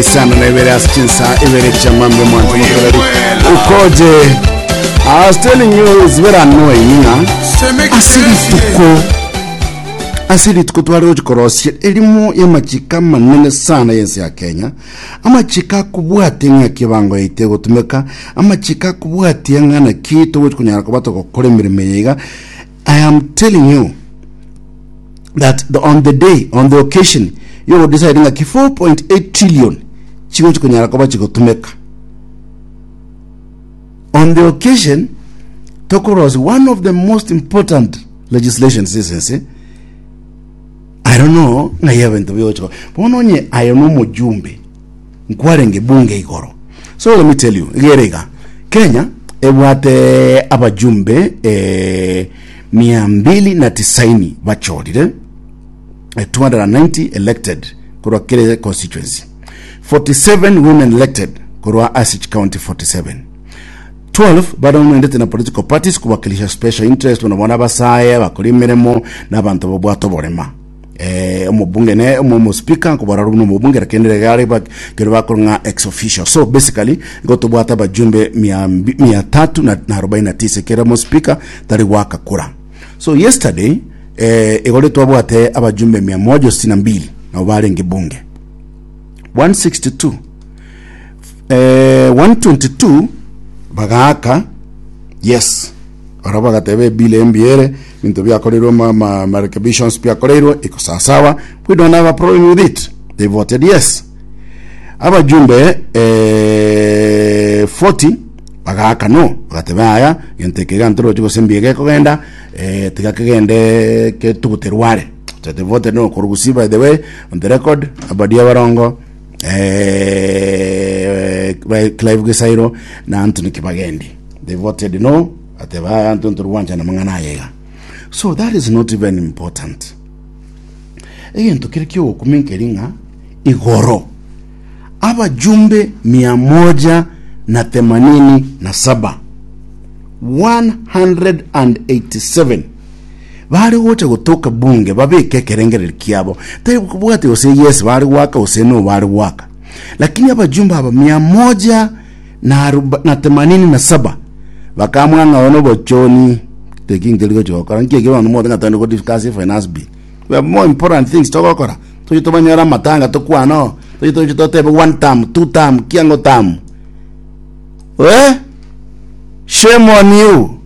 sana na ibere askinsa ibere chamambe mwanzo ukoje. I was telling you it's very annoying asili tuko twari ukorosia elimu ya machika manene sana yensi ya Kenya amachika kubwate nga kibango ite gutumeka amachika kubwate nga na kitu kunyara kubato gukora imirimo yiga. I am telling you that on the occasion you deciding a 4.8 trillion chigo kunyara kubato gutumeka. On the occasion, Tokoro was one of the most important legislations, I don't know, I haven't to be ocho. Pononye ayono mujumbe. Nkwarenge bunge igoro. So let me tell you, gerega. Kenya, ebwate abajumbe 290 bachorire. 290 elected kurwa kile constituency. 47 women elected kurwa Asich County 47. 12 bado mwendete na political parties kuwakilisha special interest unabona basaya bakurimiremo n'abantu bobwato borema umubunge ne umu speaker kubara runo mubunge rakendere gari bakero bakornga ex official. So basically goto bwata bajumbe 349 kera mo speaker tari waka kura. So yesterday egole twabwate abajumbe 162 na barenge bunge 162 122 bagaka yes arabaga tebe bile mbiere minto bya korero ma recognitions pia korero iko sawa. We don't have a problem with it. They voted yes. Abajumbe 40 bagaka no bagatebe aya yenteke gantro chiko sembiege kogenda tikakegende ke tuguterware. They voted no kurugusi. By the way, on the record abadia barongo Clive Gesairo na Anthony Kibagendi, they voted no at the Anthony Turwanja na mangana yega. So that is not even important. Again to kirikyo kuminkeringa igoro abajumbe 187 187 bari wote kutoka bunge babeke kerengere kiabo tari kubwate ose yes bari waka ose no bari waka. Lakini abajumbe aba 187 bakamwa ngaono bochoni taking deligo jokora ngiye gwa no modanga tano ko discuss finance bill. We have more important things to gokora to banyara matanga to kwano to tebe one term two term kiango term. Shame on you.